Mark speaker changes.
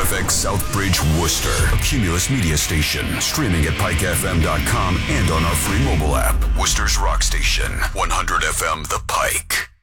Speaker 1: KFX Southbridge, Worcester. A Cumulus Media station. Streaming at pikefm.com and on our free mobile app. Worcester's Rock Station. 100 FM The Pike.